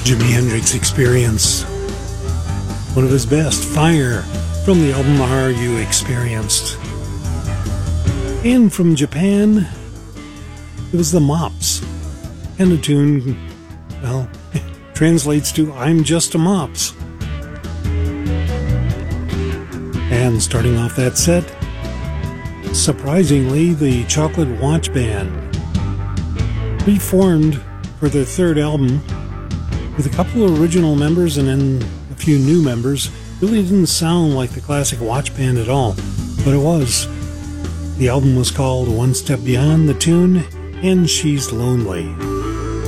Jimi Hendrix Experience. One of his best, Fire, from the album Are You Experienced? And from Japan, it was the Mops. And the tune, well, translates to I'm Just a Mops. And starting off that set, surprisingly, the Chocolate Watch Band, reformed for their third album with a couple of original members and then a few new members. Really didn't sound like the classic Watch Band at all, but it was. The album was called One Step Beyond, the tune, And She's Lonely.